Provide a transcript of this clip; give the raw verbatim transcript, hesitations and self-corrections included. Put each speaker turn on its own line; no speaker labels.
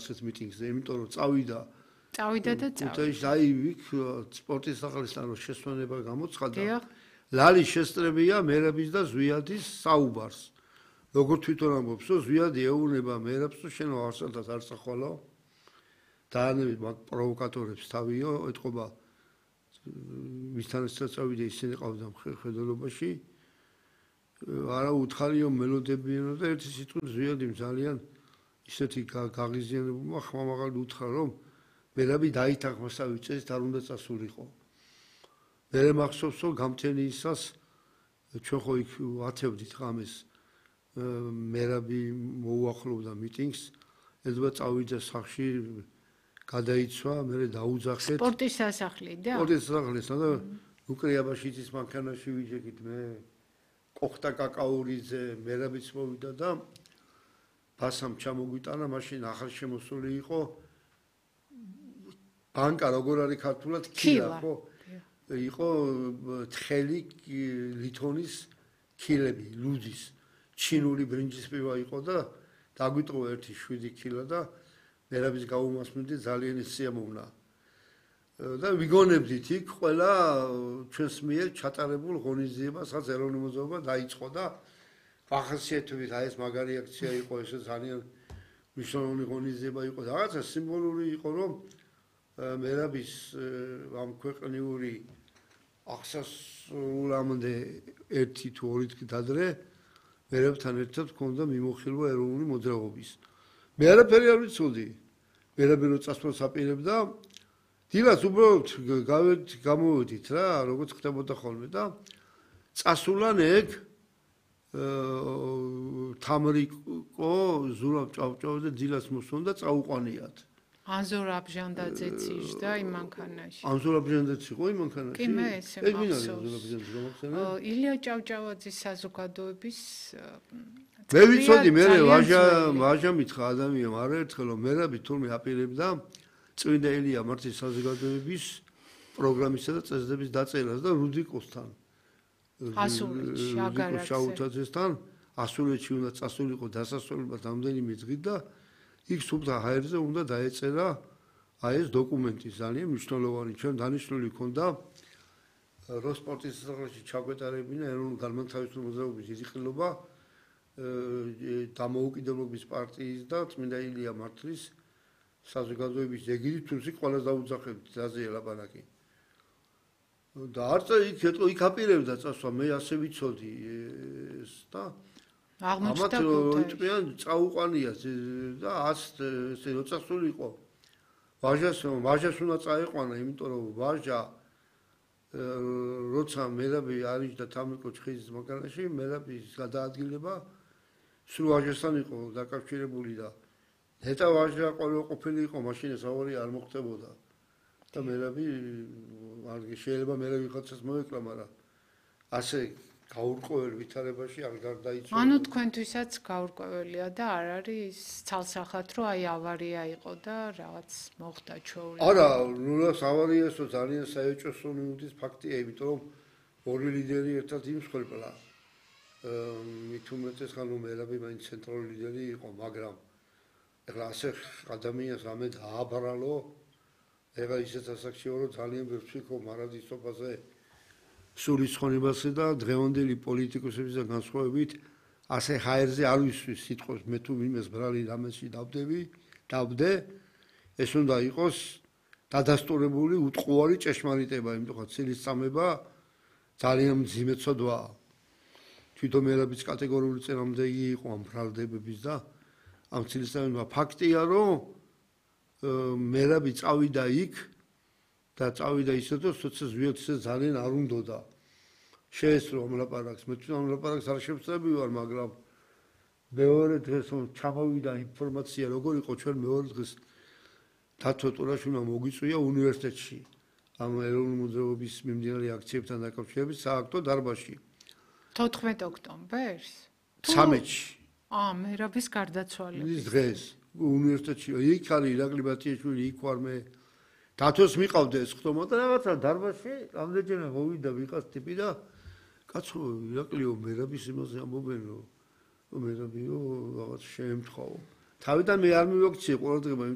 ასეთ მიტინგზე, იმიტომ რომ წავიდა
წავიდა და
წავიდა. აი იქ სპორტის სახელისგან რომ შესვენება გამოცხადა. ლალის შესწრებია მერაბის და ზვიადის საუბარს. როგორ თვითონ ამბობს, რომ ზვიადი ეუბნება მერაბს, რომ შენ ვარსალდას არ წახვალო. დაანები მაგ პროვოკატორებს თავიო, ეთყობა მისთანაც წავიდა ისინი ყავდა მხედველობაში. არა უთხარიო მელოდებიანო და ერთი სიტყვით ზვიადიმ ძალიან ისეთი გაღიზიანებულმა ხმამაღალი უთხრა რომ მერაბი დაითანხმასა ვიწეს არ უნდა წასულიყო. მერე მახსოვს რომ გამთენიისას ჩვენ ხო იქ ათევდით ღამეს მერაბი მოუახლოვდა მიტინგს ელოდება წავიდა სახში გადაიცვა მერე დაუძახეთ
სპორტის სასახლიდან
სპორტის სასახლიდან და უკრეაბაშიძის მანქანაში ვიჯექით მე კოხტა კაკაურიძე მერაბიც მოვიდა და ბასამ ჩამოგვიტანა მაშინ ახალ შემოსული იყო ბანკა როგორ არის ქართულად კილა ხო იყო თხელი ლითონის კილები ლუძის ჩინური ბრინჯის პივა იყო და დაგვიტყო ერთი შვიდი კილა და მერაბის გაუმასმენდი ძალიან სიამოვნა და ვიგონებდით იქ ყველა ჩვენს მიერ ჩატარებულ ღონისძიებას რაც ეროვნული მოძრაობა დაიწყო და ახასიათებით აი ეს მაგარი აქცია იყო ესე ძალიან მნიშვნელოვანი ღონისძიება იყო და რაღაცა სიმბოლური იყო რომ მერაბის ამ ქვეყნიური აღსასრულამდე ერთი თუ ორი თვით ადრე მერაბთან ერთად ჰქონდა მიმოხილვა ეროვნული მოძრაობის მე არაფერი არ ვიცოდი მერაბი რო წასვლას აპირებდა დილას უბრალოდ გამოვედით რა როგორც ხდებოდა ხოლმე და წასულან ეგ თამრიკო ზურაბ ჭავჭავაძე დილას მოსვლა და წაუყვანიათ
ანზორ აბჟანდაძეც იჯდა იმ მანქანაში
ანზორ აბჟანდაძეც იყო იმ მანქანაში
კი მე ესე მახსოვს ილია ჭავჭავაძის საზოგადოების
მე ვიცოდი მე ვაჟა ვაჟა მითხრა ადამიანმა არაერთხელ რომ მერაბი თურმე აპირებდა წმინდა ილია მართლის საზოგადოების პროგრამისა და წესდების დაწერას და რუდიკოსთან
ასულეთში
აგარაკსთან ასულეთში უნდა წასულიყო დასასრულებლად რამდენიმე დღით და იქ სუფთა ჰაერზე უნდა დაეწერა აი ეს დოკუმენტი ძალიან მნიშვნელოვანი ჩვენ დანიშნული ქონდა როსპორტის სასახლეში ჩაგვეტარებინა ეროვნული განმათავისუფლებელი მოძრაობის იზიყილობა დამოუკიდებლობის პარტიის და წმინდა ილია მართლის საზოგადოების ეგიდით თუმცა ყველას დაუძახებთ დაზეა ლაპარაკი და არც იქ ეტყო იქ აპირებდა წასვლა მე ასე ვიცოდი ეს და
აღმოჩნდა
გუთი წაუყვანია და ას ესე რო წასულიყო ვაჟას ვაჟას უნდა წაეყვანა იმიტომ რომ ვაჟა როცა მერაბი არიჯდა თამრიკო ჩხიზის მანქანაში მერაბის გადაადგილება სულ ვაჟასთან იყო დაკავშირებული და ნეტა ვაჟა ყოფილი იყო მაშინ საუბარი არ მოხდებოდა და მერაბი არ შეიძლება მერაბი ხაცას მოეკლა მაგრამ ასე გაურკვეველ ვითარებაში არ გარდაიცვალა.
ანუ თქვენთვისაც გაურკვეველია და არ არის ცალსახად რომ აი ავარია იყო და რაღაც მოხდა ჩვეულებრივ.
არა, ნულას ავარიასო ძალიან საეჭვო ნიუდის ფაქტია, იმიტომ რომ ორი ლიდერი ერთად იმსხვერპლა. მით უმეტეს ხან რომ მერაბი მაინც ცენტრალური ლიდერი იყო, მაგრამ ეხლა ასე ადამიანს ამე დააბრალო ეხლა ისეთ ასაკშიო რომ ძალიან ვერ ვთქვი მარადის სოფაზე სულის ხონებასა და დღევანდელი პოლიტიკოსებისა განსხვავებით ასე ჰაერზე არ ვისვის სიტყვებს მე თუ იმეს ბრალი რამეში დავდები დავდე ეს უნდა იყოს დადასტურებული უტყუარი ჭეშმარიტება იმიტომ რომ ცილის წამება ძალიან მძიმე ცოდვაა თვითონ მერაბის კატეგორიული წინამძღოლი იყო ამ ბრალდებების და ამ ცილის წამება ფაქტია რომ მერაბი წავიდა იქ და წავიდა ისე რომ სოციალ ზვიათზე ძალიან არ უნდოდა შეესწრო ამ ლაპარაკს მე თვითონ ამ ლაპარაკს არ შევწები ვარ მაგრამ მეორე დღეს ჩამოვიდა ინფორმაცია როგორ იყო ჩვენ მეორე დღეს დათო ტურაშვილმა მოგვიწვია უნივერსიტეტში ამ ეროვნული მოძრაობის მიმდინარე აქციებთან დაკავშირებით სააქტო დარბაზში
თოთხმეტ ოქტომბერს
ცამეტში
აა მერაბის გარდაცვალების
დღეს უნივერსიტეტში იქ არის ირაკლი ბათიაშვილი იქ ვარ მე დათოს მიყავდა ეს ხტომა და რაღაცა დარბაზში ამდენჯერმე მოვიდა ვიყავს ტიპი და კაცო ირაკლიო მერაბის იმაზე ამბობენ რომ მერაბიო რაღაც შეემთხაო თავიდან მე არ მივაქციე ყოველდღე